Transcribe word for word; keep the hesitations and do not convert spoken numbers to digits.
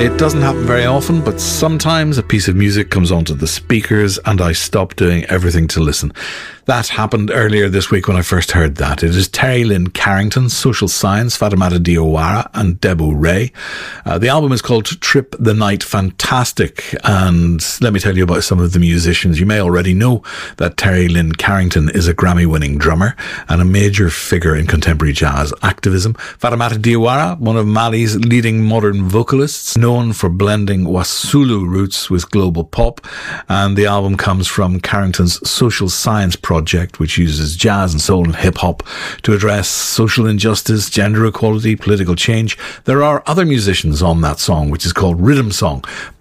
It doesn't happen very often, but sometimes a piece of music comes onto the speakers and I stop doing everything to listen. That happened earlier this week when I first heard that. It is Terry Lynn Carrington, Social Science, Fatoumata Diawara and Debo Ray. Uh, the album is called Trip the Night. Fantastic. And let me tell you about some of the musicians. You may already know that Terry Lynn Carrington is a Grammy-winning drummer and a major figure in contemporary jazz activism. Fatoumata Diawara, one of Mali's leading modern vocalists, known for blending Wassoulou roots with global pop. And the album comes from Carrington's Social Science project, which uses jazz and soul and hip-hop to address social injustice, gender equality, political change. There are other musicians on that song, which is called Rhythm Song.